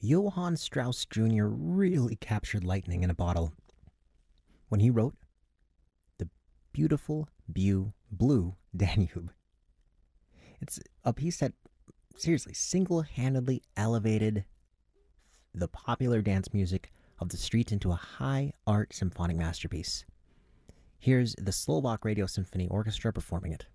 Johann Strauss Jr. really captured lightning in a bottle when he wrote the beautiful blue Danube. It's a piece that seriously single-handedly elevated the popular dance music of the streets into a high art symphonic masterpiece. Here's the Slovak Radio Symphony Orchestra performing it.